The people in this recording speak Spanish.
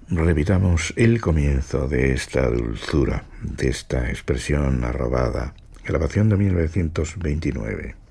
Repitamos el comienzo de esta dulzura, de esta expresión arrobada. Grabación de 1929.